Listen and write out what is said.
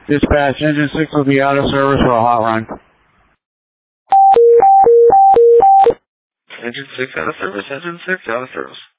Dispatch, engine 6 will be out of service for a hot run. Engine 6 out of service, engine 6 out of service.